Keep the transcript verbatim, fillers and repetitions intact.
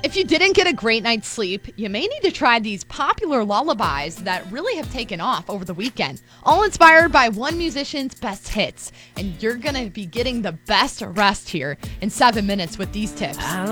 If you didn't get a great night's sleep, you may need to try these popular lullabies that really have taken off over the weekend. All inspired by one musician's best hits. And you're going to be getting the best rest here in seven minutes with these tips.